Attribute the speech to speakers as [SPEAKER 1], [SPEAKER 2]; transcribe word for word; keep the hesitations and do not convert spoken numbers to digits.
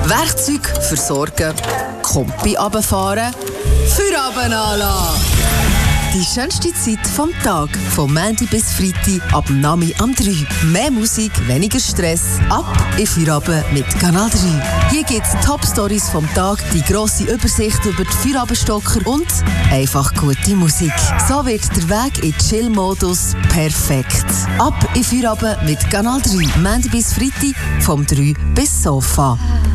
[SPEAKER 1] Werkzeug versorgen, Kompi runterfahren, Feierabend anlassen. Die schönste Zeit vom Tag, vom Montag bis Freitag, ab dem Nami am drei. Mehr Musik, weniger Stress, ab in Feierabend mit Kanal drei. Hier gibt es Top-Stories vom Tag, die grosse Übersicht über die Feierabendstocker und einfach gute Musik. So wird der Weg in Chill-Modus perfekt. Ab in Feierabend mit Kanal drei. Montag bis Freitag, vom drei bis Sofa.